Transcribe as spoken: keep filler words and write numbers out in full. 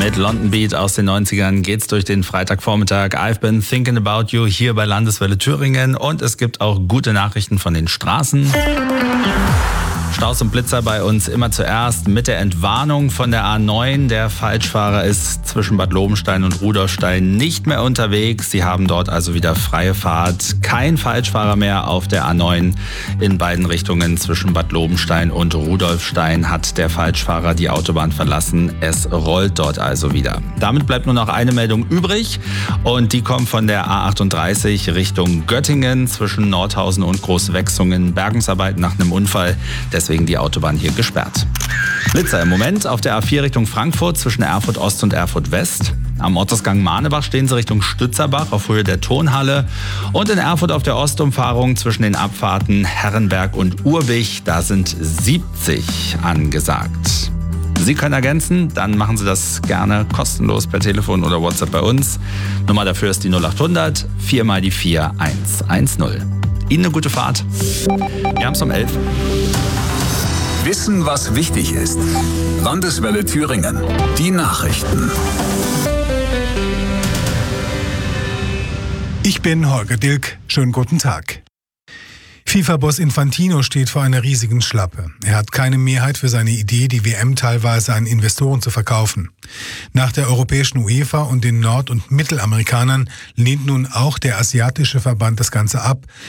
Mit London Beat aus den neunzigern geht's durch den Freitagvormittag. I've been thinking about you hier bei Landeswelle Thüringen. Und es gibt auch gute Nachrichten von den Straßen. Staus und Blitzer bei uns immer zuerst mit der Entwarnung von der A neun. Der Falschfahrer ist zwischen Bad Lobenstein und Rudolfstein nicht mehr unterwegs. Sie haben dort also wieder freie Fahrt. Kein Falschfahrer mehr auf der A neun in beiden Richtungen. Zwischen Bad Lobenstein und Rudolfstein hat der Falschfahrer die Autobahn verlassen. Es rollt dort also wieder. Damit bleibt nur noch eine Meldung übrig und die kommt von der A achtunddreißig Richtung Göttingen zwischen Nordhausen und Großwechsungen. Bergungsarbeiten nach einem Unfall. Deswegen die Autobahn hier gesperrt. Blitzer im Moment auf der A vier Richtung Frankfurt zwischen Erfurt Ost und Erfurt West. Am Ottersgang Manebach stehen sie Richtung Stützerbach auf Höhe der Tonhalle. Und in Erfurt auf der Ostumfahrung zwischen den Abfahrten Herrenberg und Urbich, da sind siebzig angesagt. Sie können ergänzen, dann machen Sie das gerne kostenlos per Telefon oder WhatsApp bei uns. Nummer dafür ist die null achthundert vier mal die vier eins eins null. Ihnen eine gute Fahrt. Wir haben es um elf. Wissen, was wichtig ist. Landeswelle Thüringen. Die Nachrichten. Ich bin Holger Dilk. Schönen guten Tag. FIFA-Boss Infantino steht vor einer riesigen Schlappe. Er hat keine Mehrheit für seine Idee, die W M teilweise an Investoren zu verkaufen. Nach der europäischen UEFA und den Nord- und Mittelamerikanern lehnt nun auch der asiatische Verband das Ganze ab.